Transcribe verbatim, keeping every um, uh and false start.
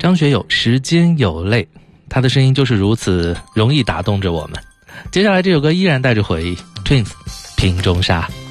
张学友时间有泪，他的声音就是如此容易打动着我们。接下来这首歌依然带着回忆 Twins 瓶中沙。